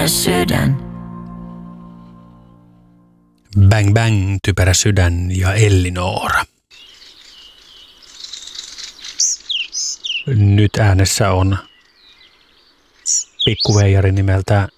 sydän. Bang Bang, Typerä sydän ja Ellinora. Nyt äänessä on pikkuveijari nimeltä